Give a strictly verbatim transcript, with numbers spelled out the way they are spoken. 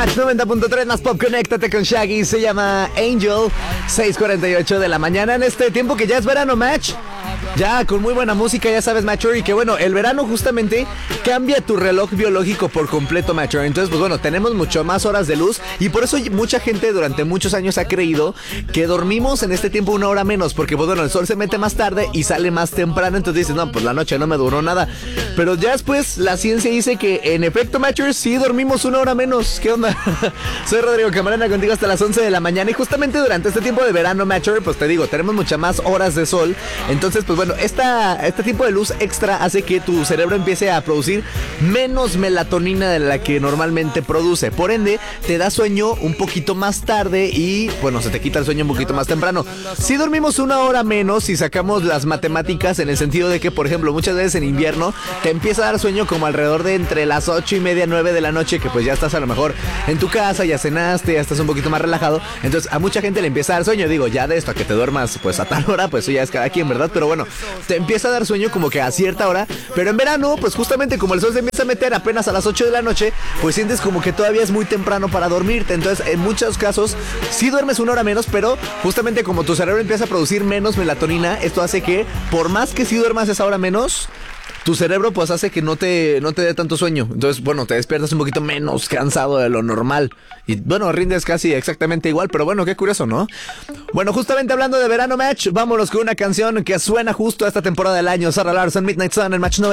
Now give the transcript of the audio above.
Match noventa punto tres más Pop, conéctate con Shaggy. Se llama Angel. seis cuarenta y ocho de la mañana en este tiempo que ya es verano, Match. Ya con muy buena música, ya sabes, Macho, y que bueno, el verano justamente cambia tu reloj biológico por completo, Macho. Entonces, pues bueno, tenemos mucho más horas de luz y por eso mucha gente durante muchos años ha creído que dormimos en este tiempo una hora menos, porque pues bueno, el sol se mete más tarde y sale más temprano, entonces dices, no, pues la noche no me duró nada. Pero ya después la ciencia dice que en efecto, Macho, sí dormimos una hora menos. ¿Qué onda? Soy Rodrigo Camarena contigo hasta las once de la mañana y justamente durante este tiempo de verano, Macho, pues te digo, tenemos muchas más horas de sol. Entonces, pues bueno, esta, este tipo de luz extra hace que tu cerebro empiece a producir menos melatonina de la que normalmente produce. Por ende, te da sueño un poquito más tarde y, bueno, se te quita el sueño un poquito más temprano. Si dormimos una hora menos, si sacamos las matemáticas en el sentido de que, por ejemplo, muchas veces en invierno te empieza a dar sueño como alrededor de entre las ocho y media, nueve de la noche, que pues ya estás a lo mejor en tu casa, ya cenaste, ya estás un poquito más relajado. Entonces, a mucha gente le empieza a dar sueño. Digo, ya de esto a que te duermas pues a tal hora, pues eso ya es cada quien, ¿verdad? Pero bueno, te empieza a dar sueño como que a cierta hora, pero en verano, pues justamente como el sol se empieza a meter apenas a las ocho de la noche, pues sientes como que todavía es muy temprano para dormirte. Entonces, en muchos casos, sí duermes una hora menos, pero justamente como tu cerebro empieza a producir menos melatonina, esto hace que, por más que sí duermas esa hora menos, tu cerebro pues hace que no te, no te dé tanto sueño. Entonces, bueno, te despiertas un poquito menos cansado de lo normal. Y bueno, rindes casi exactamente igual, pero bueno, qué curioso, ¿no? Bueno, justamente hablando de verano, Match, vámonos con una canción que suena justo a esta temporada del año. Sarah Larsson, Midnight Sun, en Match noventa.